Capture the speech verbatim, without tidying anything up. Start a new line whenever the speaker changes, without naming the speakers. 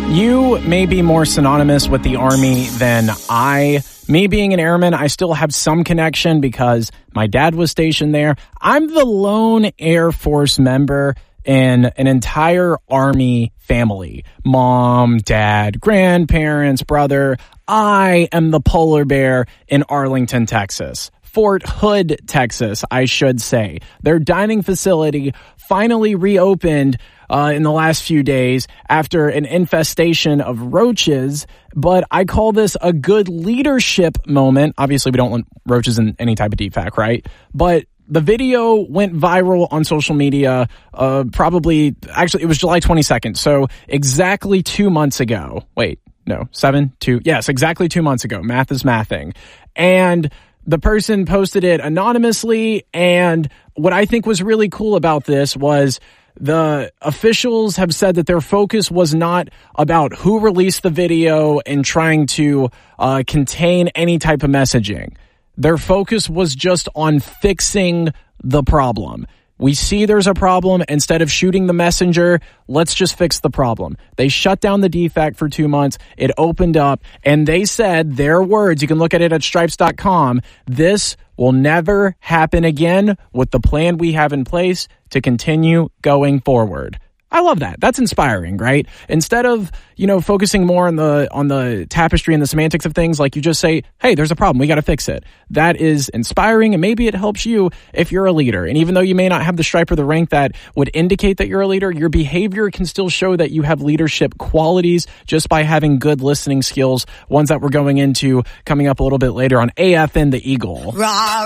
You may be more synonymous with the Army than I. Me being an airman, I still have some connection because my dad was stationed there. I'm the lone Air Force member in an entire Army family. Mom, dad, grandparents, brother. I am the polar bear in Arlington, Texas. Fort Hood, Texas, I should say. Their dining facility finally reopened uh, in the last few days after an infestation of roaches. But I call this a good leadership moment. Obviously, we don't want roaches in any type of D FAC, right? But the video went viral on social media uh, probably, actually, it was July twenty-second. So exactly two months ago. Wait, no, seven, two. Yes, exactly two months ago. Math is mathing. And the person posted it anonymously, and what I think was really cool about this was the officials have said that their focus was not about who released the video and trying to uh, contain any type of messaging. Their focus was just on fixing the problem. We see there's a problem. Instead of shooting the messenger, let's just fix the problem. They shut down the D FAC for two months. It opened up, and they said their words. You can look at it at stripes dot com. This will never happen again with the plan we have in place to continue going forward. I love that. That's inspiring, right? Instead of, you know, focusing more on the on the tapestry and the semantics of things, like you just say, hey, there's a problem. We got to fix it. That is inspiring, and maybe it helps you if you're a leader. And even though you may not have the stripe or the rank that would indicate that you're a leader, your behavior can still show that you have leadership qualities just by having good listening skills, ones that we're going into coming up a little bit later on A F N the Eagle.